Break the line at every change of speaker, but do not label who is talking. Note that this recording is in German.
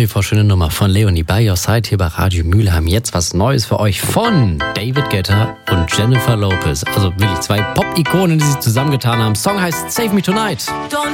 wie vor schöne Nummer von Leonie By Your Side hier bei Radio Mülheim. Jetzt was Neues für euch von David Guetta und Jennifer Lopez. Also wirklich zwei Pop-Ikonen, die sich zusammengetan haben. Song heißt Save Me Tonight.